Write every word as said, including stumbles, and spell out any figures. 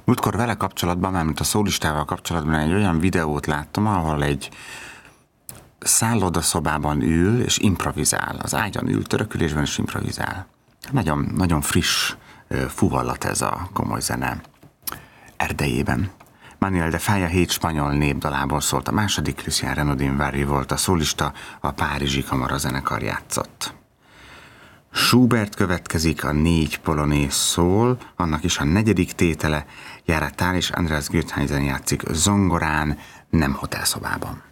Múltkor vele kapcsolatban, mármint a szólistával kapcsolatban egy olyan videót láttam, ahol egy szállodaszobában ül és improvizál. Az ágyon ül törökülésben és improvizál. Nagyon, nagyon friss fuvallat ez a komoly zene erdejében. Manuel de Falla hét spanyol népdalából szólt. A második Lucien Renaudin Vary volt a szólista, a Párizsi Kamarazenekar játszott. Schubert következik, a négy polonéz szól, annak is a negyedik tétele, Járatál és András Güthheisen játszik zongorán, nem hotelszobában.